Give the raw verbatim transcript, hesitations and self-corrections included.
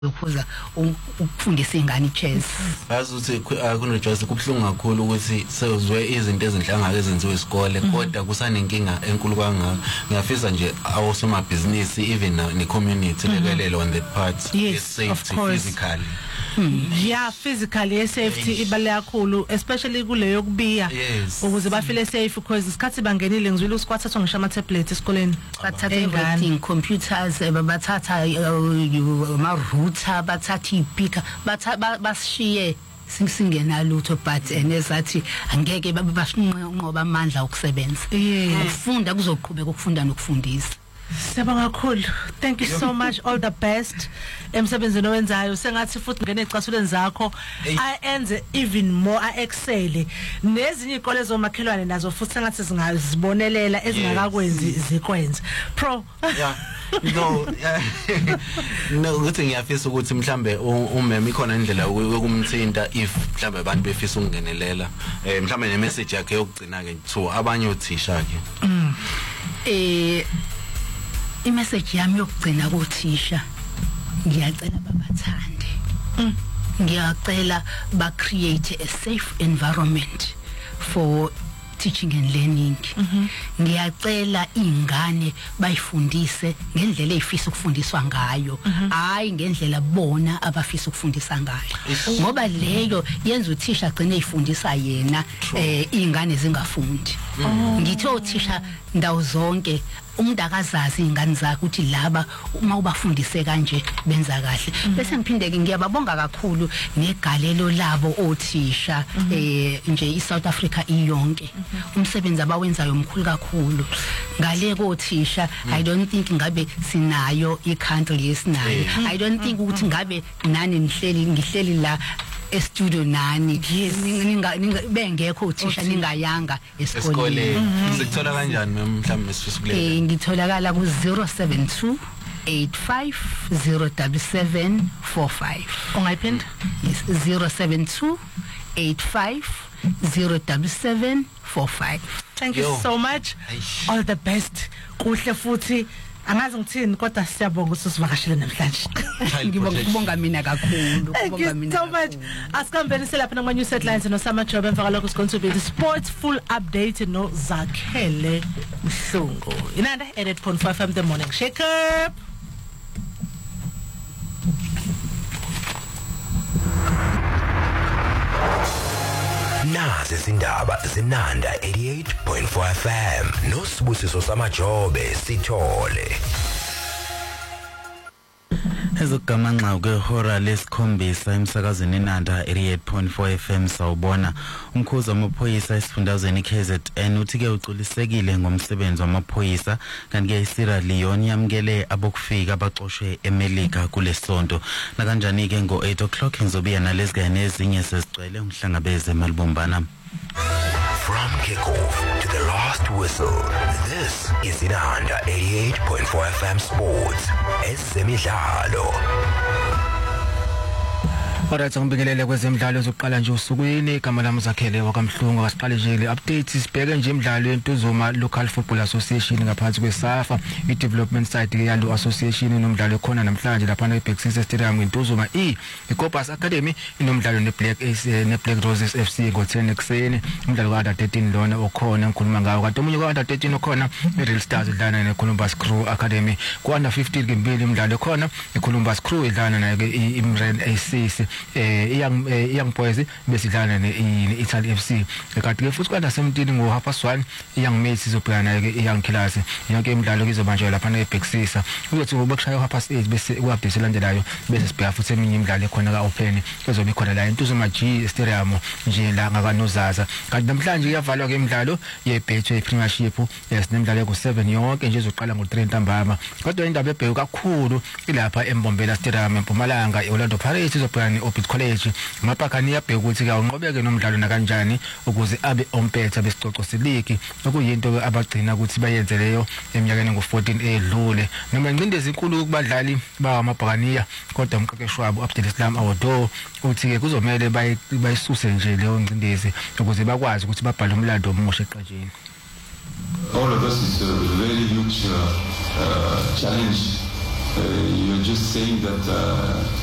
ukhuza ukufundisa ingane chess. Yazi ukuthi kunoJoyce kubhlungu kakhulu ukuthi sezwe izinto ezinhlanga ezenziwe isikole kodwa kusanenkinga enkulu kangaka. Ngiyafisa nje awusoma business even ne community lekelele on that part. Yes, safety physically. Hmm. Yeah, physically safety ibaluleke kakhulu especially kuleyo kubiya ukuze bafile safe because isikhathi bangenile ngizwile usikwathathwa ngisho ama tablets esikoleni bathatha everything computers bathatha ama router bathatha ipika basishiye singena lutho but enezathi angeke basinqoba amandla okusebenza ukufunda kuzoqhubeka ukufunda nokufundisa. Siyabonga kakhulu. Thank you so much. All the best. Emsebenzini owenzayo sengathi futhi ngene ecasuleni zakho ayenze even more a excel. Nezinye izikole zomakhelwane nazo futhi sengathi zingazibonelela ezingakakwenzi zikwenze. Pro. Yeah. No. No, ukuthi ngiyafisa ukuthi mhlambe umeme ikhona indlela yokumthinta if mhlambe abantu befisa ukungenelela. Eh mhlambe ne message yakhe yokugcina ke to abanye othisha ke. Eh imessage yami yokugcina kothisha ngiyacela babathande ngiyacela ba create a safe environment for teaching and learning. Ngiyacela ingane bayifundise ngendlela efisa ukufundiswa ngayo hayi ngendlela bona abafisa ukufundisa ngayo ngoba leyo yenza uthisha agcine efundisa yena eh ingane zingafundi. Ngithe uthisha ndawo zonke umuntu akazazi ingane zakhe ukuthi laba uma ubafundise kanje benza kahle. Bese ngiphinde ke ngiyababonga kakhulu negalelo labo othisha eh nje iSouth Africa iyonke umsebenzi abawenzayo omkhulu kakhulu ngale kothisha. I don't think ngabe sinayo i-country yesinayo. I don't think ukuthi ngabe nani nihleli ngihleli la e-studio nani ninga bengekho uthisha ningayanga esikoleni. Sikuthola kanjani mhlawumbe sifisa ukulela? Eh ngitholakala ku zero seven two eight five zero seven seven four five. Ungayiphinda? Yes, zero seven two eight five zero seven seven four five. Thank you so much. All the best. Kuhle futhi angazi ngithini kodwa siyabonga usivakashile namhlanje. Ngibonga mina kakhulu. Thank you so much. Asikambeni selapha nama news headlines no Sama Job emva lokho is going to be the sports full update no Zakhele Mhlungu. Inanda eight point five in the morning. Shake up. Nazi izindaba zinanda eighty-eight point four F M noSibusiso Samajobe sithole. Ezogamanxa kwehora lesikhombisa emsakazweni Nanda eighty-eight point four F M sawubona umkhuzo wamaphoyisa esifundazweni iK Z N uthi ke uculisekile ngomsebenzi wamaphoyisa kanti ke iSierra Leone yamkele abokufika abaxoshwe eMelika kulesonto na kanjani ke ngo eight o'clock ngizobiya nalezigane ezinye sezigcwele umhlangabeze malibumbana. From kickoff to the last whistle, this is Nanda eighty-eight point four F M Sports. Ezemidlalo. Alright, ngibingelele kwezemidlalo ezoqala nje usukwini igama lami Zakhele wakamhlungu asiqale nje le updates sibheke nje imidlalo yeNtuzuma Local Football Association ngaphansi kweSAFA i-development side yalo association inomdlalo khona namhlanje lapha eBhexisa Stadium eNtuzuma i iCorpus Academy inomdlalo neBlack neBlack Roses F C ngo ten ekseni umdlalo ka under thirteen lona okhona ngikhuluma ngawo kanti omunye ka under thirteen okhona iReal Stars idlana neColumbus Crew Academy ku under fifteen ngembili imidlalo khona iColumbus Crew idlana nayo ke iMren A C C eh young young boys besidlana neItaly F C kanti ke futhi kwanda seventeen ngo half past one young mates izobhekana nayo ke young killers yonke imidlalo izobanjwa lapha eBhexisa uyothi ngoba kushaya half past eight bese ku-update elandelayo bese sibheka futhi eminye imidlalo ekhona ka open ezobe khona la eNtuzuma G Stadium nje la ngakanozaza kanti namhlanje iyavalwa ke imidlalo yeBetway Premiership esinemidlalo ku seven yonke nje izoqala ngo three ntambama kodwa indaba ebheke kakhulu ilapha eMbombela Stadium eMpumalanga iOrlando Pirates izobhekana Orbit College maphakani yabheka ukuthi ke unqobeke nomdlalo na kanjani ukuze abe ompetha besicoco siligi okuyinto abagcina ukuthi bayenze leyo eminyakeni ngo fourteen edlule noma incindezi inkulu kubadlali bawamabhakaniya kodwa umqeqeshi wabo Abdul Islam Awodo uthi ke kuzomela bayisuse nje leyo incindezi ukuze bakwazi ukuthi babhale umlando omusha eqajeni. All of us is a very huge uh, uh, challenge. Uh, you're just saying that uh,